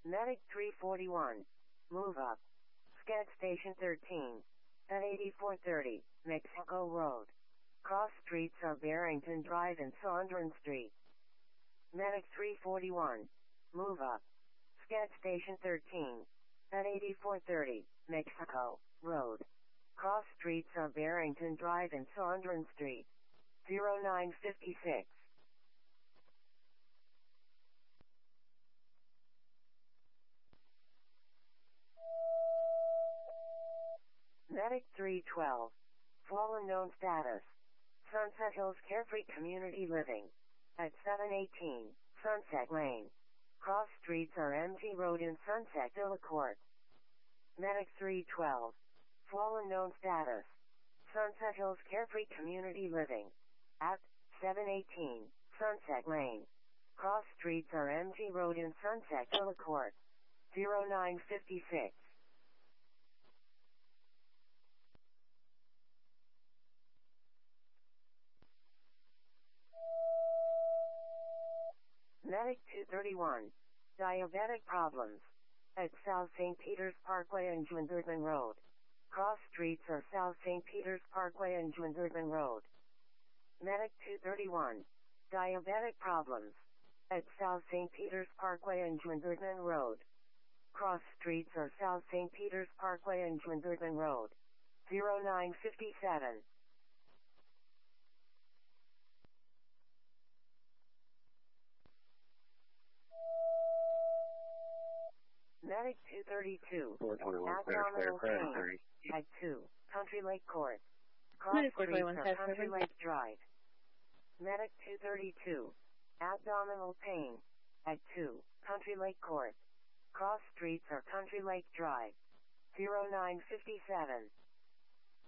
Medic 341. Move up. Sked Station 13. At 8430, Mexico Road. Cross streets are Barrington Drive and Saunders Street. Medic 341. Move up. Sked Station 13. At 8430, Mexico Road. Cross streets are Barrington Drive and Saunders Street. 0956. Medic 312. Fallen known status. Sunset Hills Carefree Community Living. At 718, Sunset Lane. Cross streets are MT Road in Sunset Villa Court. Medic 312. Fallen known status. Sunset Hills Carefree Community Living. At 718, Sunset Lane. Cross streets are MT Road in Sunset Villa Court. 0956. Medic 231. Diabetic problems. At South St. Peter's Parkway and Dwindurban Road. Cross streets are South St. Peter's Parkway and Dwindurban Road. Medic 231. Diabetic problems. At South St. Peter's Parkway and Dwindurban Road. Cross streets are South St. Peter's Parkway and Dwindurban Road. 0957. Medic 232. 421 Abdominal pain. At 2. Country Lake Court. Cross streets are Country Lake Drive. Medic 232. Abdominal pain. At 2. Country Lake Court. Cross streets are Country Lake Drive. 0957.